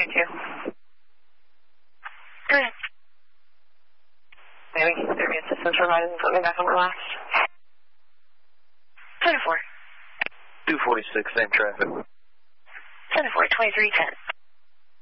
22. Go ahead. Maybe their good systems provided and put me back on glass. 10-4. 246, same traffic. 10-4, 2310.